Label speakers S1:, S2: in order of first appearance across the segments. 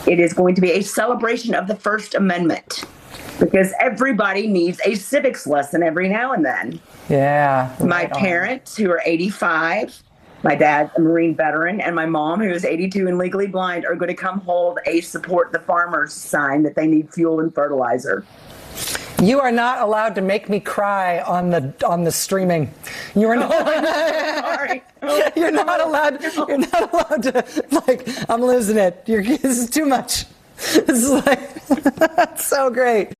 S1: It is going to be a celebration of the First Amendment because everybody needs a civics lesson every now and then.
S2: Yeah.
S1: My parents, who are 85, my dad's a Marine veteran, and my mom, who is 82 and legally blind, are going to come hold a support the farmers sign that they need fuel and fertilizer.
S2: You are not allowed to make me cry on the streaming. You are not.
S1: Sorry.
S2: You're not allowed. You're not allowed to. Like, I'm losing it. This is too much. This is like that's so great.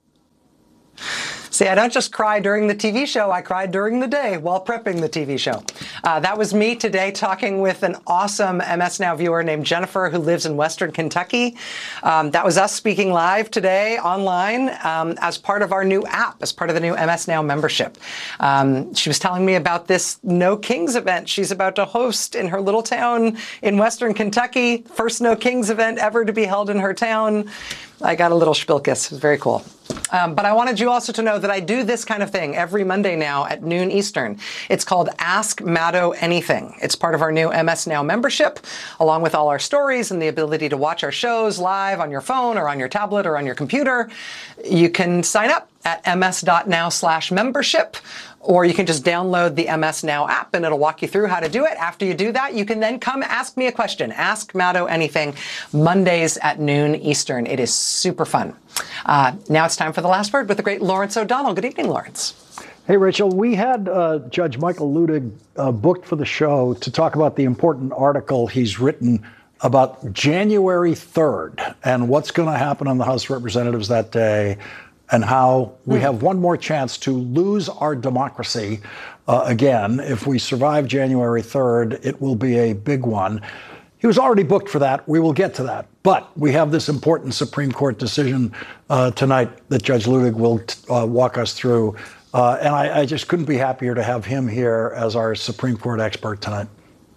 S2: See, I don't just cry during the TV show. I cried during the day while prepping the TV show. That was me today talking with an awesome MS Now viewer named Jennifer who lives in Western Kentucky. That was us speaking live today online as part of our new app, as part of the new MS Now membership. She was telling me about this No Kings event she's about to host in her little town in Western Kentucky. First No Kings event ever to be held in her town. I got a little spilkus. It was very cool. But I wanted you also to know that I do this kind of thing every Monday now at noon Eastern. It's called Ask Maddo Anything. It's part of our new MS Now membership, along with all our stories and the ability to watch our shows live on your phone or on your tablet or on your computer. You can sign up at ms.now/membership, or you can just download the MS Now app and it'll walk you through how to do it. After you do that, you can then come ask me a question. Ask Maddo Anything, Mondays at noon Eastern. It is super fun. Now it's time for the last word with the great Lawrence O'Donnell. Good evening, Lawrence.
S3: Hey, Rachel, we had Judge Michael Luttig booked for the show to talk about the important article he's written about January 3rd and what's going to happen in the House of Representatives that day, and how we have one more chance to lose our democracy again. If we survive January 3rd, it will be a big one. He was already booked for that. We will get to that. But we have this important Supreme Court decision tonight that Judge Luttig will walk us through. And I just couldn't be happier to have him here as our Supreme Court expert tonight.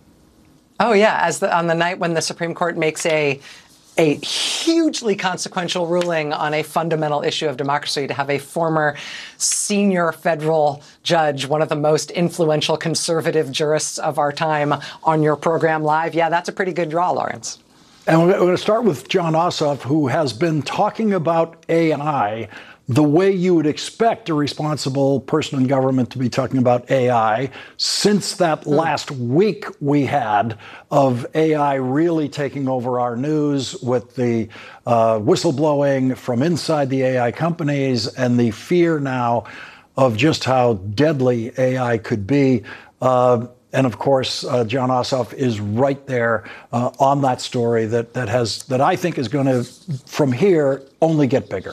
S2: Oh, yeah. On the night when the Supreme Court makes a hugely consequential ruling on a fundamental issue of democracy, to have a former senior federal judge, one of the most influential conservative jurists of our time, on your program live. Yeah, that's a pretty good draw, Lawrence.
S3: And we're going to start with Jon Ossoff, who has been talking about AI the way you would expect a responsible person in government to be talking about AI since that last week we had of AI really taking over our news with the whistleblowing from inside the AI companies and the fear now of just how deadly AI could be. And of course, Jon Ossoff is right there on that story that I think is going to, from here, only get bigger.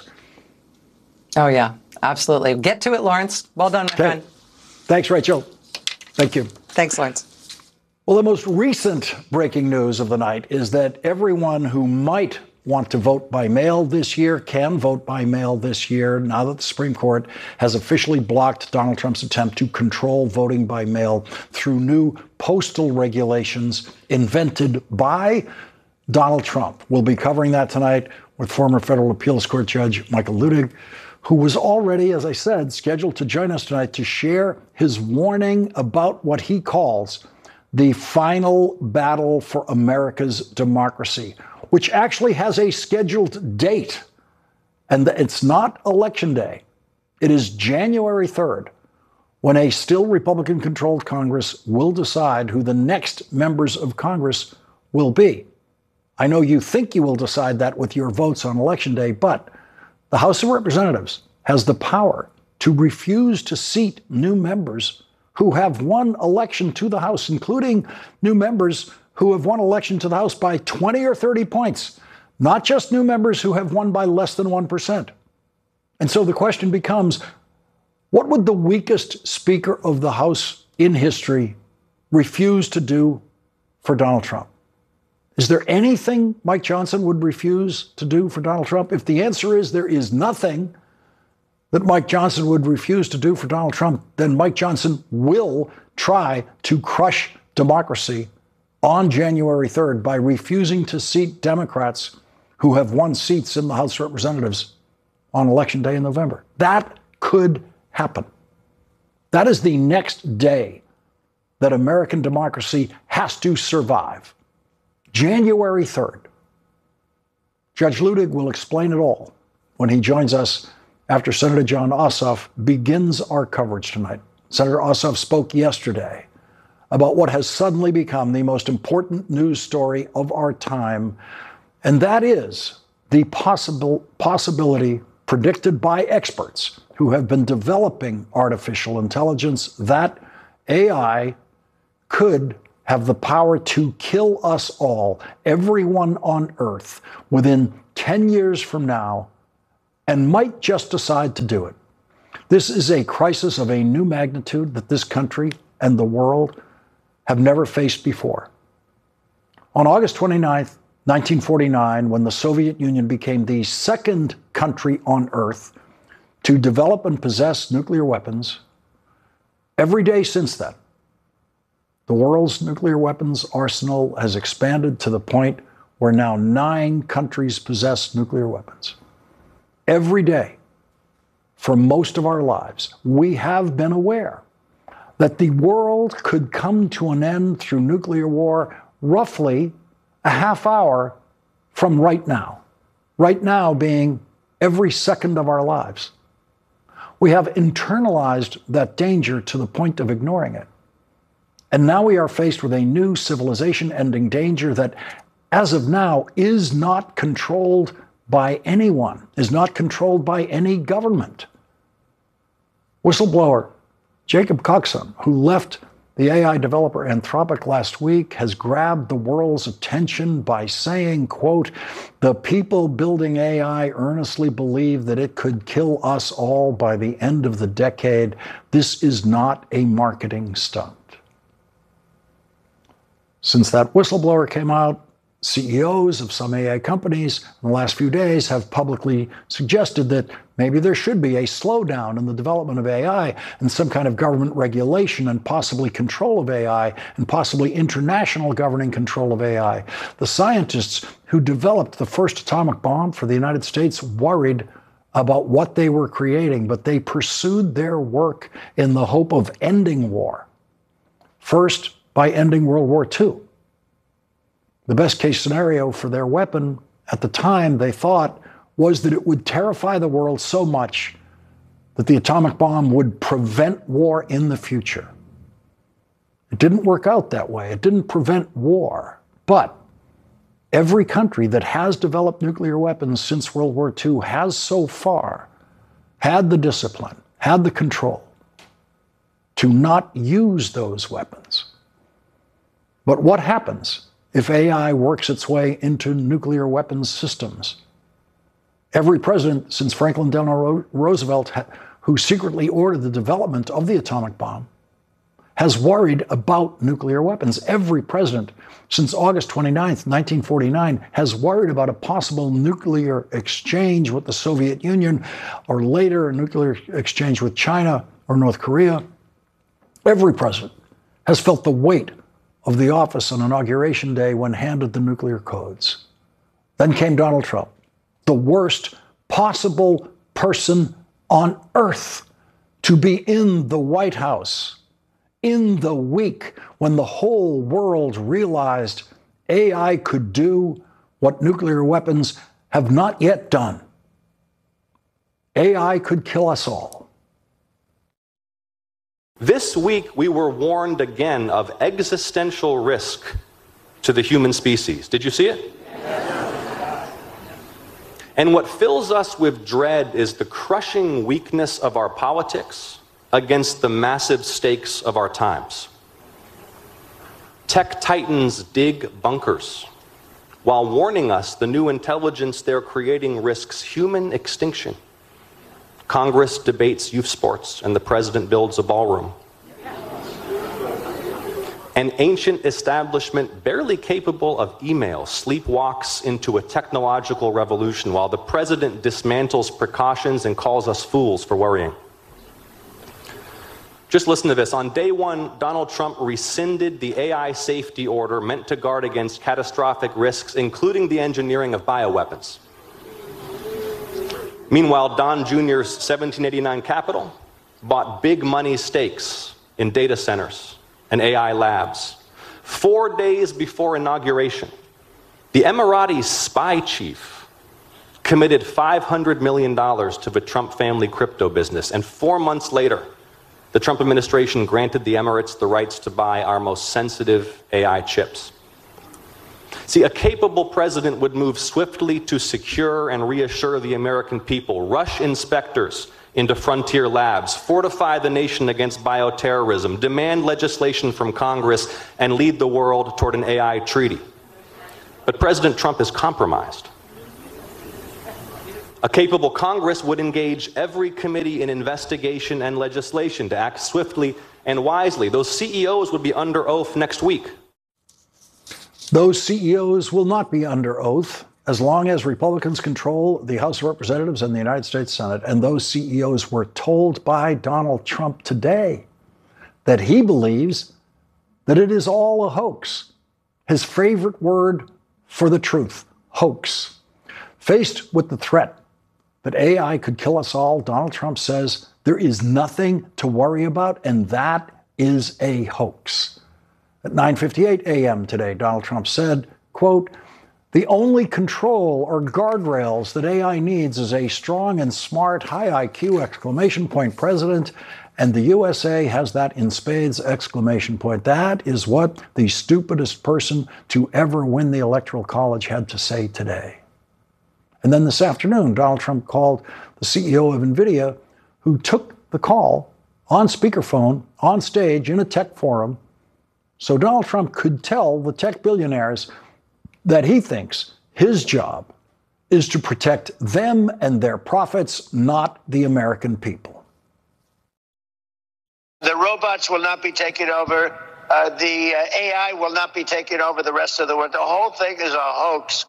S2: Oh, yeah, absolutely. Get to it, Lawrence. Well done, my friend.
S3: Thanks, Rachel. Thank you.
S2: Thanks, Lawrence.
S3: Well, the most recent breaking news of the night is that everyone who might want to vote by mail this year can vote by mail this year, now that the Supreme Court has officially blocked Donald Trump's attempt to control voting by mail through new postal regulations invented by Donald Trump. We'll be covering that tonight with former federal appeals court judge Michael Luttig, who was already, as I said, scheduled to join us tonight to share his warning about what he calls the final battle for America's democracy, which actually has a scheduled date. And it's not Election Day. It is January 3rd, when a still Republican-controlled Congress will decide who the next members of Congress will be. I know you think you will decide that with your votes on Election Day, but the House of Representatives has the power to refuse to seat new members who have won election to the House, including new members who have won election to the House by 20 or 30 points, not just new members who have won by less than 1%. And so the question becomes, what would the weakest Speaker of the House in history refuse to do for Donald Trump? Is there anything Mike Johnson would refuse to do for Donald Trump? If the answer is there is nothing that Mike Johnson would refuse to do for Donald Trump, then Mike Johnson will try to crush democracy on January 3rd by refusing to seat Democrats who have won seats in the House of Representatives on Election Day in November. That could happen. That is the next day that American democracy has to survive. January 3rd. Judge Luttig will explain it all when he joins us after Senator Jon Ossoff begins our coverage tonight. Senator Ossoff spoke yesterday about what has suddenly become the most important news story of our time, and that is the possibility predicted by experts who have been developing artificial intelligence that AI could have the power to kill us all, everyone on Earth, within 10 years from now, and might just decide to do it. This is a crisis of a new magnitude that this country and the world have never faced before. On August 29th, 1949, when the Soviet Union became the second country on Earth to develop and possess nuclear weapons, every day since then, the world's nuclear weapons arsenal has expanded to the point where now 9 countries possess nuclear weapons. Every day, for most of our lives, we have been aware that the world could come to an end through nuclear war roughly a half hour from right now. Right now being every second of our lives. We have internalized that danger to the point of ignoring it. And now we are faced with a new civilization-ending danger that, as of now, is not controlled by anyone, is not controlled by any government. Whistleblower Jacob Coxon, who left the AI developer Anthropic last week, has grabbed the world's attention by saying, quote, "The people building AI earnestly believe that it could kill us all by the end of the decade. This is not a marketing stunt." Since that whistleblower came out, CEOs of some AI companies in the last few days have publicly suggested that maybe there should be a slowdown in the development of AI and some kind of government regulation and possibly control of AI and possibly international governing control of AI. The scientists who developed the first atomic bomb for the United States worried about what they were creating, but they pursued their work in the hope of ending war. First, by ending World War II. The best case scenario for their weapon at the time, they thought, was that it would terrify the world so much that the atomic bomb would prevent war in the future. It didn't work out that way. It didn't prevent war. But every country that has developed nuclear weapons since World War II has so far had the discipline, had the control to not use those weapons. But what happens if AI works its way into nuclear weapons systems? Every president since Franklin Delano Roosevelt, who secretly ordered the development of the atomic bomb, has worried about nuclear weapons. Every president since August 29th, 1949, has worried about a possible nuclear exchange with the Soviet Union, or later a nuclear exchange with China or North Korea. Every president has felt the weight of the office on Inauguration Day when handed the nuclear codes. Then came Donald Trump, the worst possible person on earth to be in the White House in the week when the whole world realized AI could do what nuclear weapons have not yet done. AI could kill us all.
S4: This week, we were warned again of existential risk to the human species. Did you see it? Yes. And what fills us with dread is the crushing weakness of our politics against the massive stakes of our times. Tech titans dig bunkers while warning us the new intelligence they're creating risks human extinction. Congress debates youth sports, and the president builds a ballroom. An ancient establishment barely capable of email sleepwalks into a technological revolution while the president dismantles precautions and calls us fools for worrying. Just listen to this. On day one, Donald Trump rescinded the AI safety order meant to guard against catastrophic risks, including the engineering of bioweapons. Meanwhile, Don Jr.'s 1789 capital bought big money stakes in data centers and AI labs. 4 days before inauguration, the Emirati spy chief committed $500 million to the Trump family crypto business, and 4 months later, the Trump administration granted the Emirates the rights to buy our most sensitive AI chips. See, a capable president would move swiftly to secure and reassure the American people, rush inspectors into frontier labs, fortify the nation against bioterrorism, demand legislation from Congress, and lead the world toward an AI treaty. But President Trump is compromised. A capable Congress would engage every committee in investigation and legislation to act swiftly and wisely. Those CEOs would be under oath next week.
S3: Those CEOs will not be under oath as long as Republicans control the House of Representatives and the United States Senate. And those CEOs were told by Donald Trump today that he believes that it is all a hoax. His favorite word for the truth, hoax. Faced with the threat that AI could kill us all, Donald Trump says there is nothing to worry about, and that is a hoax. At 9:58 a.m. today, Donald Trump said, quote, "The only control or guardrails that AI needs is a strong and smart, high IQ, exclamation point president, and the USA has that in spades, exclamation point. That is what the stupidest person to ever win the Electoral College had to say today." And then this afternoon, Donald Trump called the CEO of NVIDIA, who took the call on speakerphone, on stage, in a tech forum, so Donald Trump could tell the tech billionaires that he thinks his job is to protect them and their profits, not the American people.
S5: The robots will not be taking over. The AI will not be taking over the rest of the world. The whole thing is a hoax.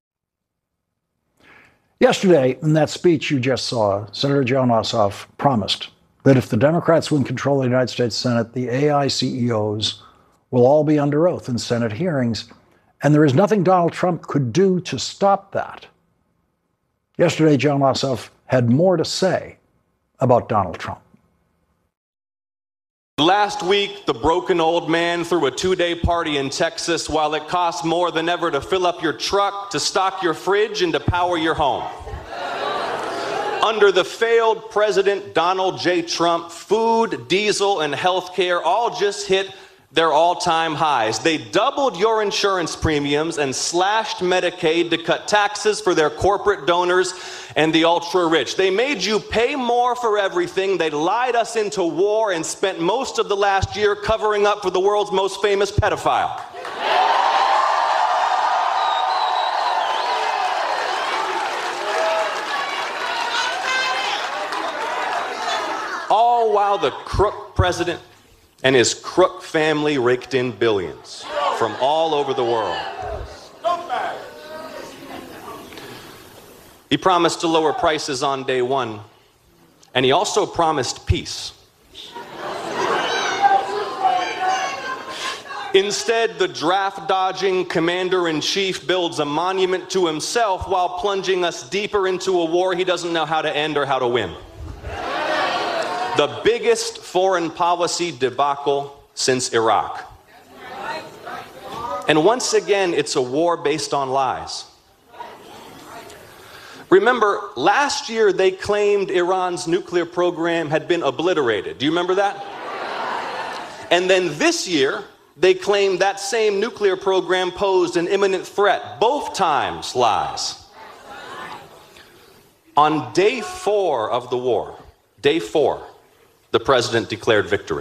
S3: Yesterday, in that speech you just saw, Senator Jon Ossoff promised that if the Democrats win control of the United States Senate, the AI CEOs will all be under oath in Senate hearings, and there is nothing Donald Trump could do to stop that. Yesterday, Jon Ossoff had more to say about Donald Trump.
S4: Last week, the broken old man threw a 2-day party in Texas while it cost more than ever to fill up your truck, to stock your fridge, and to power your home. Under the failed President Donald J. Trump, food, diesel, and health care all just hit their all-time highs. They doubled your insurance premiums and slashed Medicaid to cut taxes for their corporate donors and the ultra-rich. They made you pay more for everything. They lied us into war and spent most of the last year covering up for the world's most famous pedophile. All while the crook president and his crook family raked in billions from all over the world. He promised to lower prices on day one, and he also promised peace. Instead, the draft-dodging commander-in-chief builds a monument to himself while plunging us deeper into a war he doesn't know how to end or how to win. The biggest foreign policy debacle since Iraq. And once again, it's a war based on lies. Remember, last year they claimed Iran's nuclear program had been obliterated. Do you remember that? And then this year, they claimed that same nuclear program posed an imminent threat. Both times lies. On day 4 of the war, day 4, the president declared victory.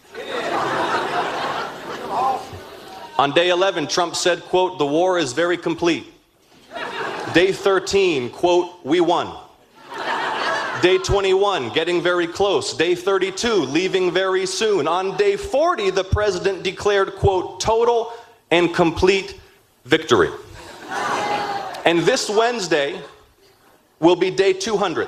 S4: On day 11, Trump said, quote, "The war is very complete." Day 13, quote, "We won." Day 21, getting very close. Day 32, leaving very soon. On day 40, the president declared, quote, "Total and complete victory." And this Wednesday will be day 200.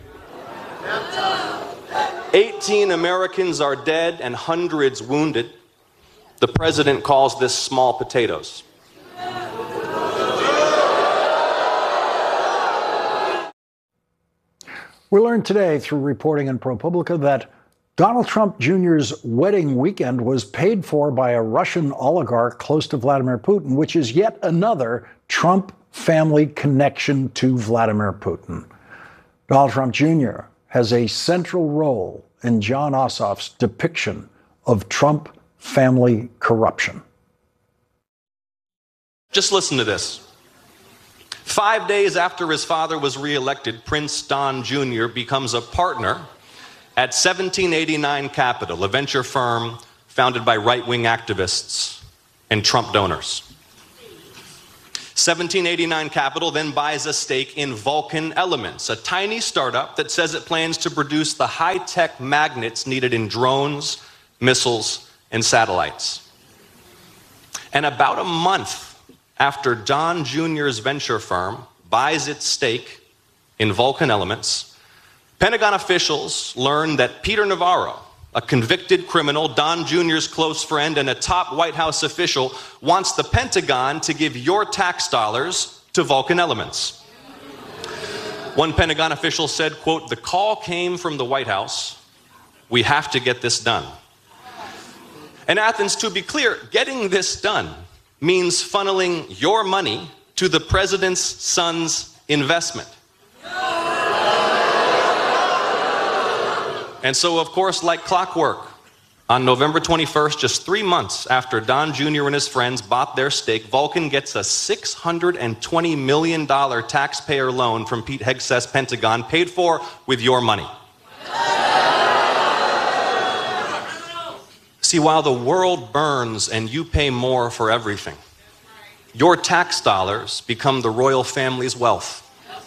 S4: 18 Americans are dead and hundreds wounded. The president calls this small potatoes.
S3: We learned today through reporting in ProPublica that Donald Trump Jr.'s wedding weekend was paid for by a Russian oligarch close to Vladimir Putin, which is yet another Trump family connection to Vladimir Putin. Donald Trump Jr. has a central role in Jon Ossoff's depiction of Trump family corruption.
S4: Just listen to this. 5 days after his father was reelected, Prince Don Jr. becomes a partner at 1789 Capital, a venture firm founded by right-wing activists and Trump donors. 1789 Capital then buys a stake in Vulcan Elements, a tiny startup that says it plans to produce the high-tech magnets needed in drones, missiles, and satellites. And about a month after Don Jr.'s venture firm buys its stake in Vulcan Elements, Pentagon officials learn that Peter Navarro, a convicted criminal, Don Jr.'s close friend, and a top White House official, wants the Pentagon to give your tax dollars to Vulcan Elements. One Pentagon official said, quote, "The call came from the White House. We have to get this done." And Athens, to be clear, getting this done means funneling your money to the president's son's investment. And so, of course, like clockwork, on November 21st, just 3 months after Don Jr. and his friends bought their stake, Vulcan gets a $620 million taxpayer loan from Pete Hegseth's Pentagon, paid for with your money. See, while the world burns and you pay more for everything, your tax dollars become the royal family's wealth.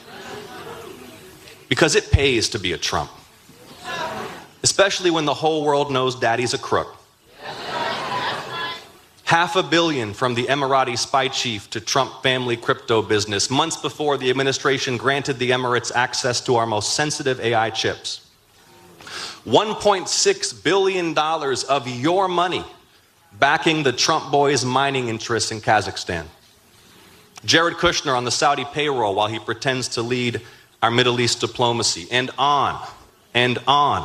S4: Because it pays to be a Trump. Especially when the whole world knows daddy's a crook. $500 million from the Emirati spy chief to Trump family crypto business, months before the administration granted the Emirates access to our most sensitive AI chips. $1.6 billion of your money backing the Trump boys' mining interests in Kazakhstan. Jared Kushner on the Saudi payroll while he pretends to lead our Middle East diplomacy, and on and on.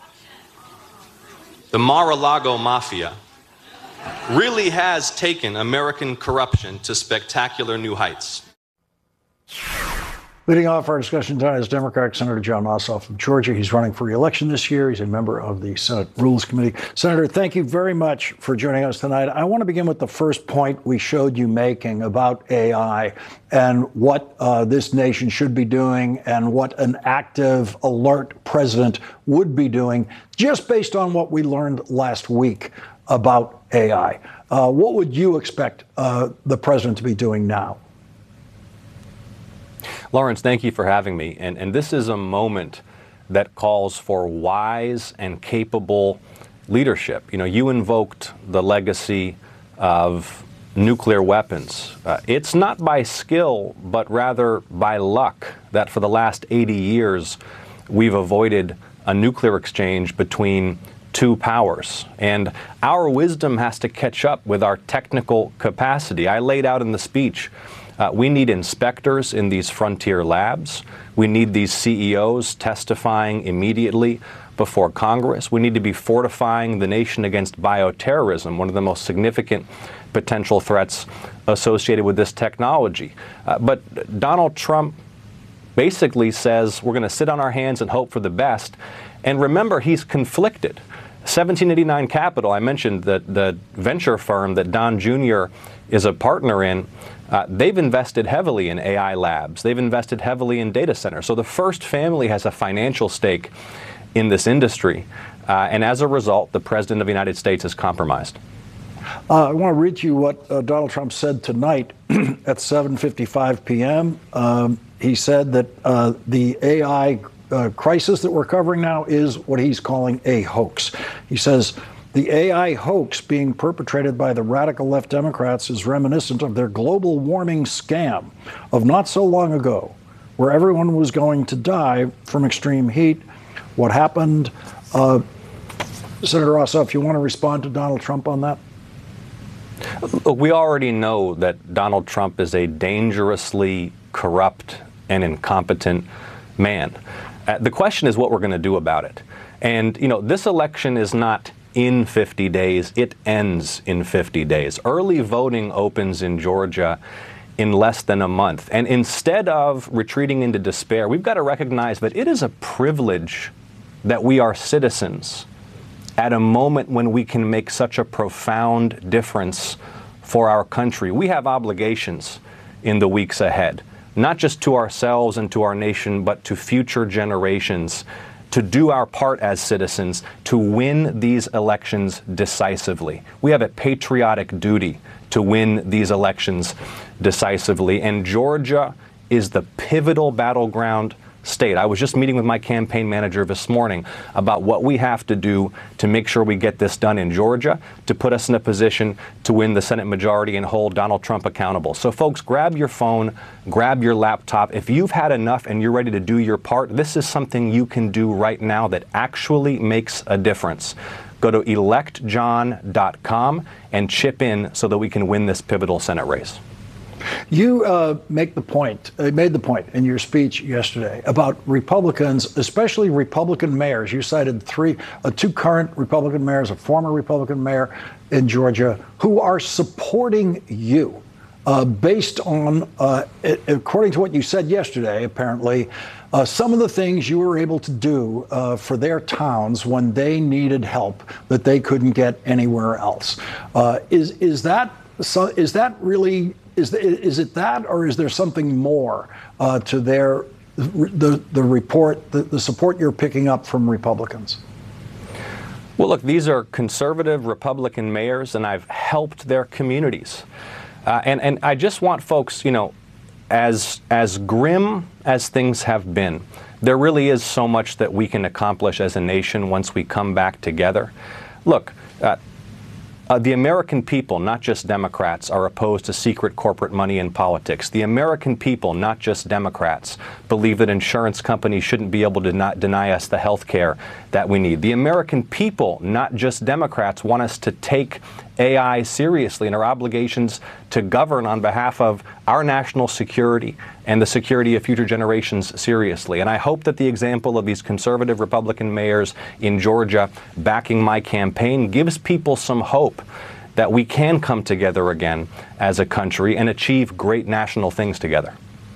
S4: The Mar-a-Lago mafia really has taken American corruption to spectacular new heights.
S3: Leading off our discussion tonight is Democratic Senator Jon Ossoff of Georgia. He's running for re-election this year. He's a member of the Senate Rules Committee. Senator, thank you very much for joining us tonight. I want to begin with the first point we showed you making about AI and what this nation should be doing and what an active, alert president would be doing, just based on what we learned last week about AI. What would you expect the president to be doing now?
S6: Lawrence, thank you for having me. And this is a moment that calls for wise and capable leadership. You know, you invoked the legacy of nuclear weapons. It's not by skill, but rather by luck that for the last 80 years we've avoided a nuclear exchange between two powers. And our wisdom has to catch up with our technical capacity. I laid out in the speech, we need inspectors in these frontier labs. We need these CEOs testifying immediately before Congress. We need to be fortifying the nation against bioterrorism, one of the most significant potential threats associated with this technology. But Donald Trump basically says we're going to sit on our hands and hope for the best. And remember, he's conflicted. 1789 Capital, I mentioned that the venture firm that Don Jr. is a partner in, they've invested heavily in AI labs. They've invested heavily in data centers. So the First family has a financial stake in this industry. And as a result, the President of the United States is compromised.
S3: I want to read you what Donald Trump said tonight at 7:55 p.m. He said that the AI crisis that we're covering now is what he's calling a hoax. He says, the AI hoax being perpetrated by the radical left Democrats is reminiscent of their global warming scam of not so long ago, where everyone was going to die from extreme heat. What happened? Senator Ossoff, you want to respond to Donald Trump on that?
S6: Look, we already know that Donald Trump is a dangerously corrupt and incompetent man. The question is what we're going to do about it. And, you know, this election is not in 50 days. It ends in 50 days. Early voting opens in Georgia in less than a month. And instead of retreating into despair, we've got to recognize that it is a privilege that we are citizens at a moment when we can make such a profound difference for our country. We have obligations in the weeks ahead, not just to ourselves and to our nation, but to future generations, to do our part as citizens to win these elections decisively. We have a patriotic duty to win these elections decisively, and Georgia is the pivotal battleground state. I was just meeting with my campaign manager this morning about what we have to do to make sure we get this done in Georgia to put us in a position to win the Senate majority and hold Donald Trump accountable. So folks, grab your phone, grab your laptop. If you've had enough and you're ready to do your part, this is something you can do right now that actually makes a difference. Go to electjohn.com and chip in so that we can win this pivotal Senate race.
S3: You made the point in your speech yesterday about Republicans, especially Republican mayors. You cited two current Republican mayors, a former Republican mayor in Georgia, who are supporting you based on, according to what you said yesterday, apparently, some of the things you were able to do for their towns when they needed help that they couldn't get anywhere else. Is that really? Is it that, or is there something more to the report, the support you're picking up from Republicans?
S6: Well, look, these are conservative Republican mayors, and I've helped their communities. And I just want folks, as grim as things have been, there really is so much that we can accomplish as a nation once we come back together. Look, the American people, not just Democrats, are opposed to secret corporate money in politics. The American people, not just Democrats, believe that insurance companies shouldn't be able to not deny us the health care that we need. The American people, not just Democrats, want us to take AI seriously and our obligations to govern on behalf of our national security and the security of future generations seriously. And I hope that the example of these conservative Republican mayors in Georgia backing my campaign gives people some hope that we can come together again as a country and achieve great national things together.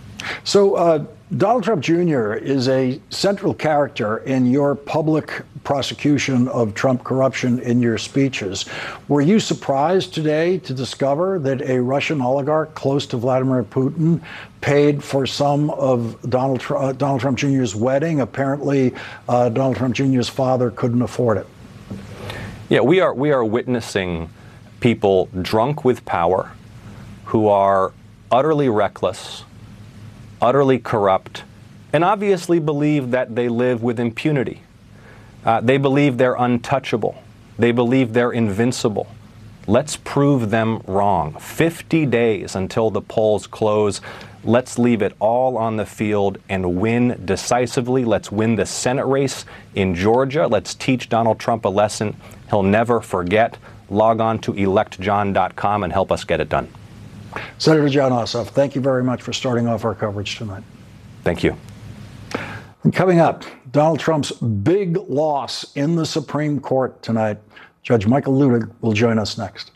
S3: So Donald Trump Jr. is a central character in your public prosecution of Trump corruption in your speeches. Were you surprised today to discover that a Russian oligarch close to Vladimir Putin paid for some of Donald Trump Jr.'s wedding? Apparently, Donald Trump Jr.'s father couldn't afford it.
S6: Yeah, we are witnessing people drunk with power who are utterly reckless, utterly corrupt, and obviously believe that they live with impunity. They believe they're untouchable. They believe they're invincible. Let's prove them wrong. 50 days until the polls close. Let's leave it all on the field and win decisively. Let's win the Senate race in Georgia. Let's teach Donald Trump a lesson he'll never forget. Log on to electjohn.com and help us get it done.
S3: Senator Jon Ossoff, thank you very much for starting off our coverage tonight.
S6: Thank you.
S3: And coming up, Donald Trump's big loss in the Supreme Court tonight. Judge Michael Luttig will join us next.